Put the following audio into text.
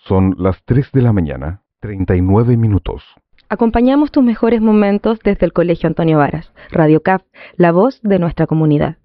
Son las 3 de la mañana, 39 minutos. Acompañamos tus mejores momentos desde el Colegio Antonio Varas. Radio CAF, la voz de nuestra comunidad.